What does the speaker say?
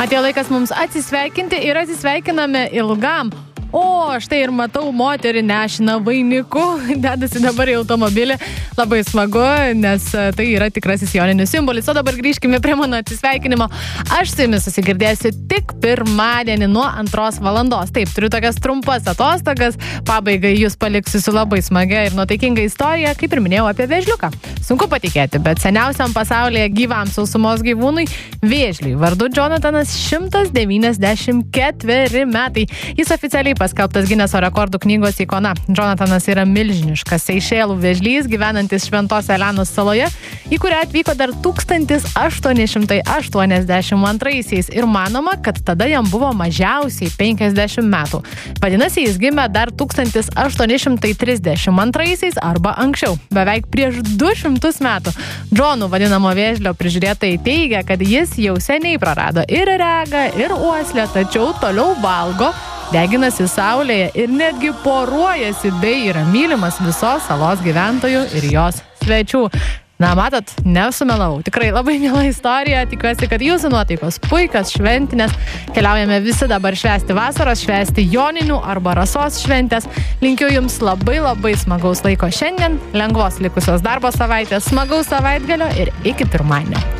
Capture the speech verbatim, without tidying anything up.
Atėjo laikas mums atsisveikinti ir atsisveikiname ilgam. O, štai ir matau, moterį nešina vainiku, dedasi dabar į automobilį. Labai smagu, nes tai yra tikrasis joninių simbolis. O dabar grįžkime prie mano atsisveikinimo. Aš su jumis susigirdėsiu tik pirmadienį nuo antros valandos. Taip, turiu tokias trumpas atostogas. Pabaigai jūs paliksiu su labai smagia ir nuotaikinga istorija, kaip ir minėjau apie vėžliuką. Sunku patikėti, bet seniausiam pasaulyje gyvam sausumos gyvūnui vėžliui vardu Jonathanas šimtas devyniasdešimt ketveri metai. Jis oficialiai paskelbtas Gineso rekordų knygos ikona. Jonathanas yra milžiniškas Seišelų vėžlys, gyvenantis Šventos Elenos saloje, į kurią atvyko dar tūkstantis aštuoni šimtai aštuoniasdešimt antraisiais ir manoma, kad tada jam buvo mažiausiai penkiasdešimt metų. Vadinasi, jis gimė dar tūkstantis aštuoni šimtai trisdešimt antraisiais arba anksčiau, beveik prieš du šimtus metų. Džonu vadinamo vėžlio prižiūrėtojai teigia, kad jis jau seniai prarado ir regą, ir uoslę, tačiau toliau valgo, deginasi saulėje ir netgi poruojasi bei yra mylimas visos salos gyventojų ir jos svečių. Na, matot, nesumelavau. Tikrai labai miela istorija. Tikiuosi, kad jūsų nuotaikos puikios, šventinės. Keliaujame visi dabar švęsti vasaros, švęsti joninių arba rasos šventės. Linkiu jums labai labai smagaus laiko šiandien, lengvos likusios darbo savaitės, smagaus savaitgalio ir iki pirmadienio.